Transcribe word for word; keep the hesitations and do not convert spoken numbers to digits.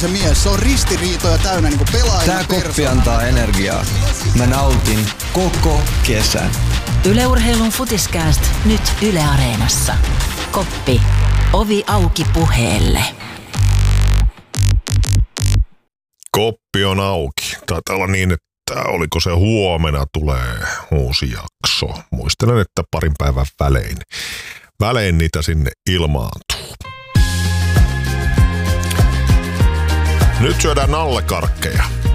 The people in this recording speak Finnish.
se mies. Se on ristiriitoja täynnä niinku pelaajana. Tää koppi antaa energiaa. Mä nautin koko kesän. Yle Urheilun Futiskääst nyt Yle Areenassa. Koppi. Ovi auki puheelle. Koppi on auki. Taitaa olla niin, että oliko se huomenna tulee uusi jakso. Muistelen, että parin päivän välein. Välein niitä sinne ilmaantuu. Nyt syödään nallekarkkeja.